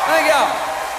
Thank you.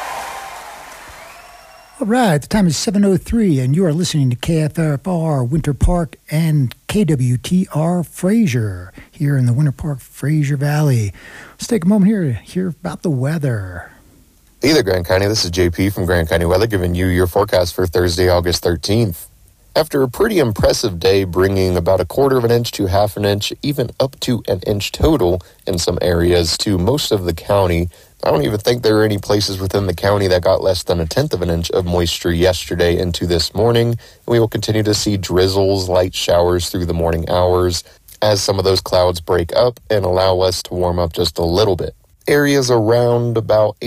All right, the time is 7:03, and you are listening to KFFR Winter Park and KWTR Fraser here in the Winter Park Fraser Valley. Let's take a moment here to hear about the weather. Hey there, Grand County. This is JP from Grand County Weather giving you your forecast for Thursday, August 13th. After a pretty impressive day bringing about 1/4 of an inch to 1/2 an inch, even up to an inch total in some areas to most of the county, I don't even think there are any places within the county that got less than 1/10 of an inch of moisture yesterday into this morning. And we will continue to see drizzles, light showers through the morning hours as some of those clouds break up and allow us to warm up just a little bit. Areas around about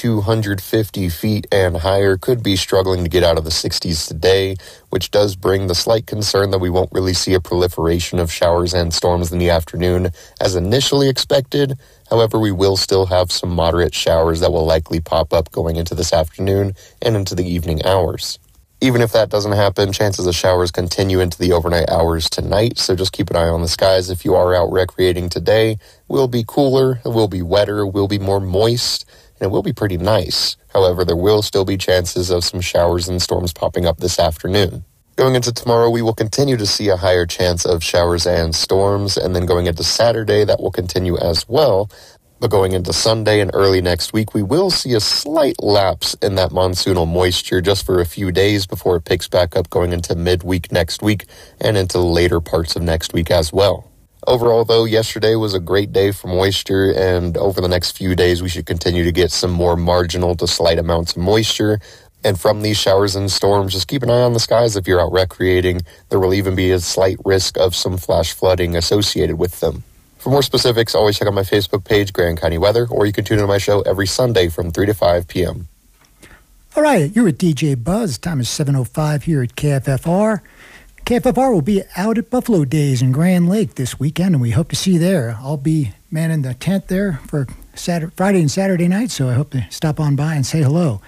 8,250 feet and higher could be struggling to get out of the 60s today, which does bring the slight concern that we won't really see a proliferation of showers and storms in the afternoon as initially expected. However, we will still have some moderate showers that will likely pop up going into this afternoon and into the evening hours. Even if that doesn't happen, chances of showers continue into the overnight hours tonight, so just keep an eye on the skies if you are out recreating today. It will be cooler, it will be wetter, it will be more moist, and it will be pretty nice. However, there will still be chances of some showers and storms popping up this afternoon. Going into tomorrow, we will continue to see a higher chance of showers and storms, and then going into Saturday, that will continue as well. But going into Sunday and early next week, we will see a slight lapse in that monsoonal moisture just for a few days before it picks back up going into midweek next week and into later parts of next week as well. Overall, though, yesterday was a great day for moisture, and over the next few days, we should continue to get some more marginal to slight amounts of moisture. And from these showers and storms, just keep an eye on the skies if you're out recreating. There will even be a slight risk of some flash flooding associated with them. For more specifics, always check out my Facebook page, Grand County Weather, or you can tune in to my show every Sunday from 3 to 5 p.m. All right, you're with DJ Buzz. Time is 7:05 here at KFFR. KFFR will be out at Buffalo Days in Grand Lake this weekend, and we hope to see you there. I'll be manning the tent there for Friday and Saturday night, so I hope to stop on by and say hello.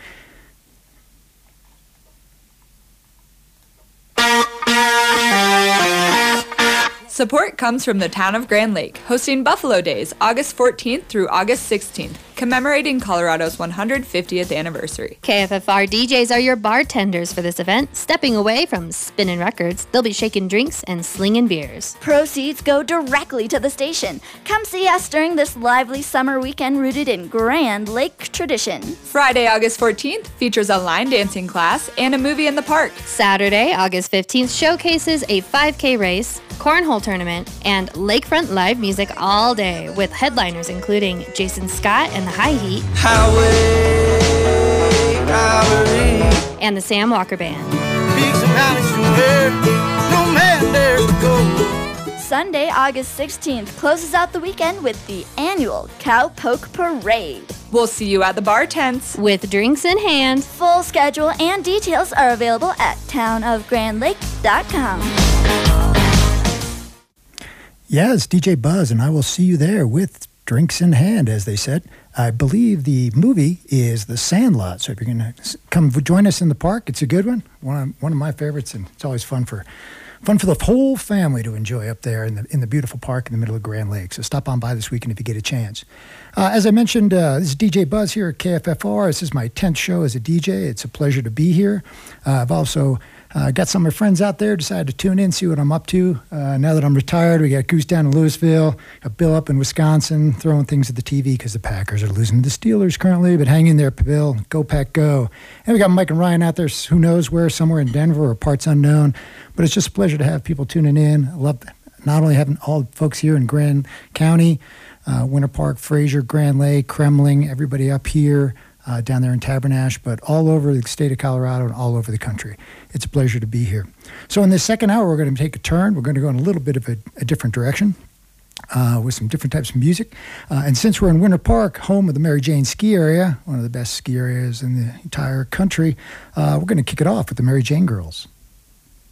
Support comes from the town of Grand Lake, hosting Buffalo Days August 14th through August 16th, commemorating Colorado's 150th anniversary. KFFR DJs are your bartenders for this event. Stepping away from spinning records, they'll be shaking drinks and slinging beers. Proceeds go directly to the station. Come see us during this lively summer weekend rooted in Grand Lake tradition. Friday, August 14th features a line dancing class and a movie in the park. Saturday, August 15th showcases a 5K race, cornhole tournament, and lakefront live music all day with headliners including Jason Scott and the High Heat, Highway, and the Sam Walker Band. No man dares to go. Sunday, August 16th closes out the weekend with the annual Cowpoke Parade. We'll see you at the bar tents with drinks in hand. Full schedule and details are available at townofgrandlake.com. Yeah, it's DJ Buzz, and I will see you there with drinks in hand, as they said. I believe the movie is The Sandlot, so if you're going to come join us in the park, it's a good one. One of my favorites, and it's always fun for the whole family to enjoy up there in the beautiful park in the middle of Grand Lake. So stop on by this weekend if you get a chance. As I mentioned, this is DJ Buzz here at KFFR. This is my 10th show as a DJ. It's a pleasure to be here. I've also got some of my friends out there, decided to tune in, see what I'm up to. Now that I'm retired, we got Goose down in Louisville, got Bill up in Wisconsin, throwing things at the TV because the Packers are losing to the Steelers currently, but hang in there, Bill. Go Pack, go. And we got Mike and Ryan out there, who knows where, somewhere in Denver or parts unknown. But it's just a pleasure to have people tuning in. I love not only having all the folks here in Grand County, Winter Park, Fraser, Grand Lake, Kremling, everybody up here, down there in Tabernash, but all over the state of Colorado and all over the country. It's a pleasure to be here. So in this second hour, we're going to take a turn. We're going to go in a little bit of a different direction with some different types of music. And since we're in Winter Park, home of the Mary Jane Ski Area, one of the best ski areas in the entire country, we're going to kick it off with the Mary Jane Girls.